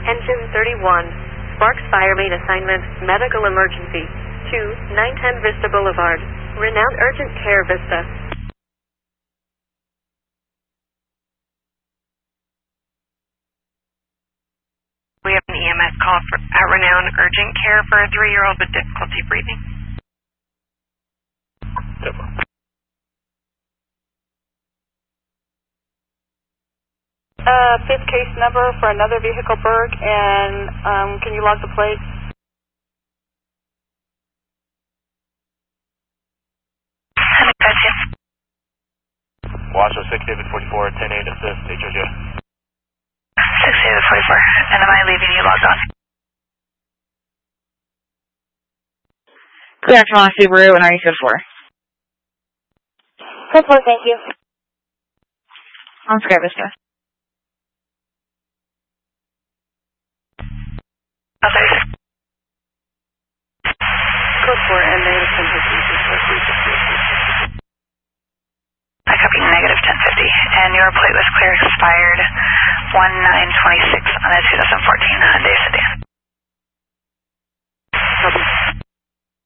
Engine 31, Sparks Fire Main Assignment, Medical Emergency, to 910 Vista Boulevard, Renowned Urgent Care Vista. We have an EMS call at Renowned Urgent Care for a 3-year-old with difficulty breathing. Fifth case number for another vehicle, Berg, and can you log the plate? Washoe 6 David 44, 10-8 assist, HOJ. 6 David 44, and am I leaving you logged on? Clear Action on Subaru, and are you good for? Good for, thank you. On Sky Vista. Oh, sorry. Code 4 and negative 1050. I copy negative 1050, and your plate was clear expired 1926